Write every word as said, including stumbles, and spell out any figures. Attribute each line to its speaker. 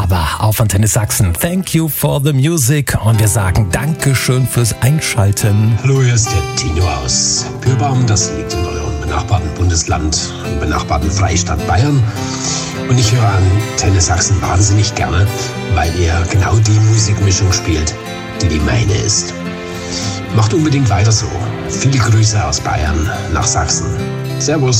Speaker 1: ABBA auf Antenne Sachsen. Thank you for the music. Und wir sagen Dankeschön fürs Einschalten.
Speaker 2: Hallo, hier ist der Tino aus Pürbaum. Das liegt in eurem benachbarten Bundesland, im benachbarten Freistaat Bayern. Und ich höre Antenne Sachsen wahnsinnig gerne, weil ihr genau die Musikmischung spielt, die die meine ist. Macht unbedingt weiter so. Viele Grüße aus Bayern nach Sachsen. Servus.